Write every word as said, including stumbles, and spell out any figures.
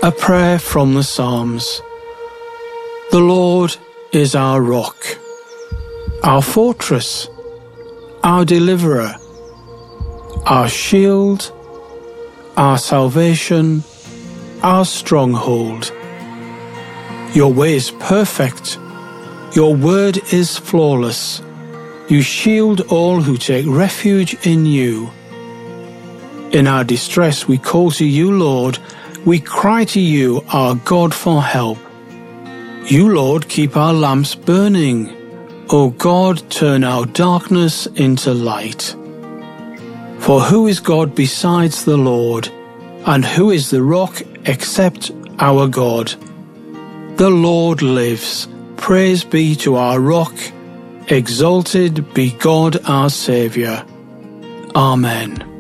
A prayer from the Psalms. The Lord is our rock, our fortress, our deliverer, our shield, our salvation, our stronghold. Your way is perfect. Your word is flawless. You shield all who take refuge in you. In our distress we call to you, Lord. We cry to you, our God, for help. You, Lord, keep our lamps burning. O God, turn our darkness into light. For who is God besides the Lord? And who is the rock except our God? The Lord lives. Praise be to our rock. Exalted be God our Saviour. Amen.